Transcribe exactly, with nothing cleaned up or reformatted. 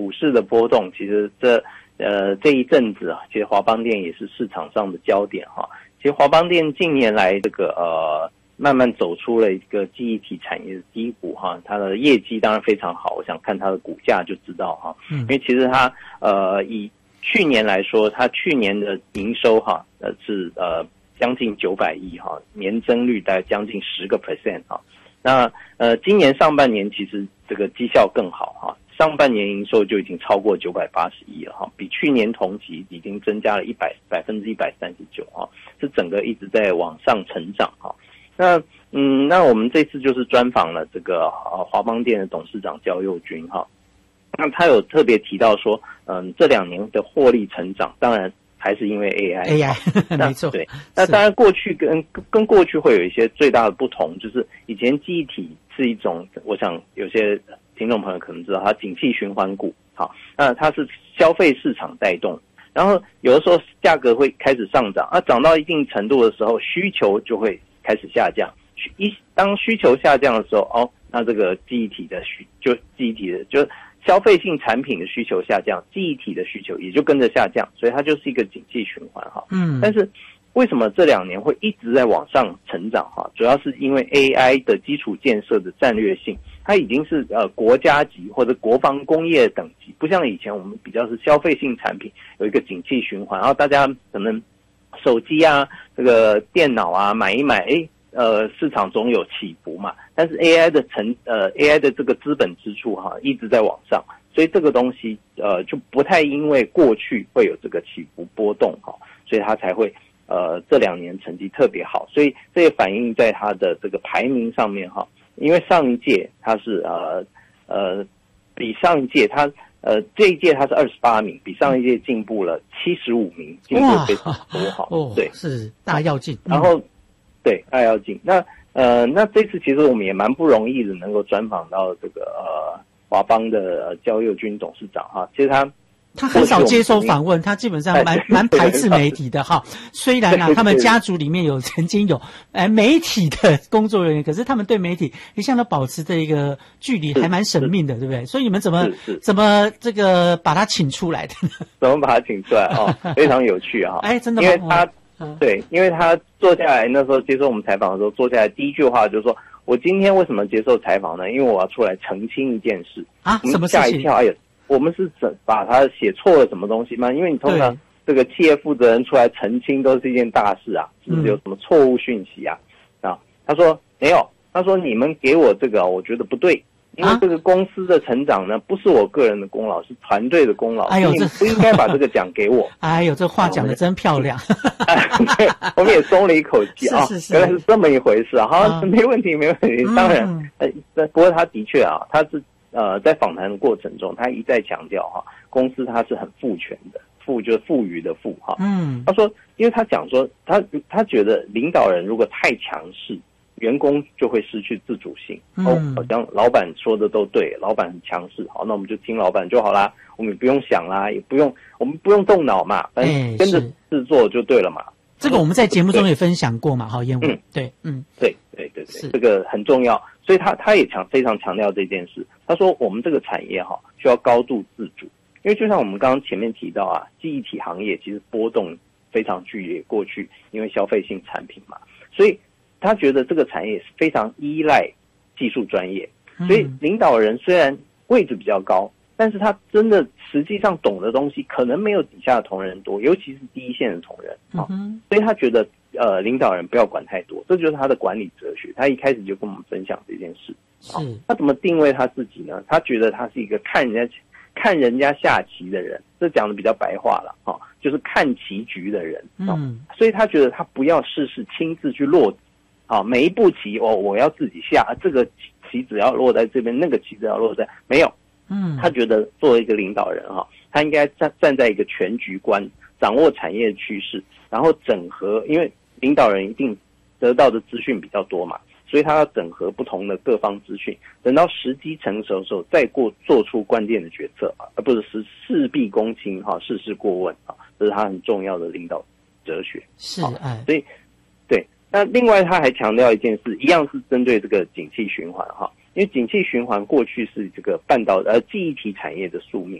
股市的波动，其实这呃这一阵子啊，其实华邦电也是市场上的焦点哈。其实华邦电近年来这个呃慢慢走出了一个记忆体产业的低谷哈，它的业绩当然非常好，我想看它的股价就知道哈。嗯，因为其实它呃以去年来说，它去年的营收哈呃是呃将近九百亿哈，年增率大概将近十个 percent 哈。那呃今年上半年其实这个绩效更好哈。上半年营收就已经超过九百八十亿了哈，比去年同期已经增加了一百百分之一百三十九哈，是整个一直在往上成长哈。那嗯，那我们这次就是专访了这个呃华邦电的董事长焦佑钧哈，那他有特别提到说，嗯，这两年的获利成长，当然还是因为 A I，A I 没错， 对。那当然过去跟跟过去会有一些最大的不同，就是以前记忆体是一种，我想有些听众朋友可能知道，它景气循环股，好，那它是消费市场带动，然后有的时候价格会开始上涨，啊，涨到一定程度的时候，需求就会开始下降。一当需求下降的时候，哦，那这个记忆体的需就记忆体的就消费性产品的需求下降，记忆体的需求也就跟着下降，所以它就是一个景气循环哈。嗯，但是为什么这两年会一直在往上成长哈？主要是因为 A I 的基础建设的战略性，它已经是呃国家级或者国防工业等级，不像以前我们比较是消费性产品有一个景气循环，然后大家可能手机啊、这个电脑啊买一买，诶，呃市场总有起伏嘛。但是 A I 的成呃 A I 的这个资本支出哈一直在往上，所以这个东西呃就不太因为过去会有这个起伏波动哈，所以它才会。呃，这两年成绩特别好，所以这也反映在它的这个排名上面哈。因为上一届它是呃呃比上一届它呃这一届它是二十八名，比上一届进步了七十五名，进步非常多哈。 哦，对，是大跃进。 然后对大跃进，那呃那这次其实我们也蛮不容易的，能够专访到这个呃华邦的呃焦佑钧董事长哈。其实他。 他很少接受访问，他基本上蛮蛮排斥媒体的哈。虽然啊，他们家族里面有曾经有哎媒体的工作人员，可是他们对媒体一向都保持着一个距离，还蛮神秘的，对不对？所以你们怎么怎么这个把他请出来的呢？ 怎么把他请出来哦？非常有趣哈。 哎，真的吗？ 因为他、嗯、对，因为他坐下来那时候接受我们采访的时候，坐下来第一句话就是说：“我今天为什么接受采访呢？因为我要出来澄清一件事啊，什么事情？” 吓一跳，哎呀！我们是把他写错了什么东西吗？因为你通常这个企业负责人出来澄清都是一件大事啊，是不是有什么错误讯息啊？啊，他说没有，他说你们给我这个，我觉得不对，因为这个公司的成长呢，不是我个人的功劳，是团队的功劳。 哎呦， 你不应该把这个奖给我。 哎呦，这话讲得真漂亮。 对，我们也松了一口气啊， 是是是， 原来是这么一回事啊。好，啊、没问题，没问题。当然，呃，不过他的确啊，他是。呃，在访谈的过程中，他一再强调哈，公司它是很赋权的，赋就是富余的富哈。嗯，他说，因为他讲说，他他觉得领导人如果太强势，员工就会失去自主性。嗯、哦，好像老板说的都对，老板很强势，好，那我们就听老板就好啦，我们不用想啦，也不用我们不用动脑嘛，反正跟着制作就对了嘛。 这个我们在节目中也分享过嘛，哈，燕文，对，嗯， 对对对对，这个很重要，所以他他也强非常强调这件事。他说我们这个产业哈需要高度自主，因为就像我们刚刚前面提到啊，记忆体行业其实波动非常剧烈，过去因为消费性产品嘛，所以他觉得这个产业是非常依赖技术专业，所以领导人虽然位置比较高。但是他真的实际上懂的东西可能没有底下的同仁多，尤其是第一线的同仁啊、嗯，所以他觉得呃领导人不要管太多，这就是他的管理哲学。他一开始就跟我们分享这件事。 是， 他怎么定位他自己呢？他觉得他是一个看人家看人家下棋的人，这讲的比较白话了啊，就是看棋局的人啊、嗯。所以他觉得他不要事事亲自去落啊，每一步棋哦我要自己下，这个棋子要落在这边，那个棋子要落在没有。嗯，他觉得作为一个领导人哈，他应该站站在一个全局观，掌握产业趋势，然后整合，因为领导人一定得到的资讯比较多嘛，所以他要整合不同的各方资讯，等到时机成熟的时候再过做出关键的决策，而不是事事必躬亲哈，事事过问啊，这是他很重要的领导哲学。 是，哎， 所以对，那另外他还强调一件事，一样是针对这个景气循环哈。因为景气循环过去是这个半导呃记忆体产业的宿命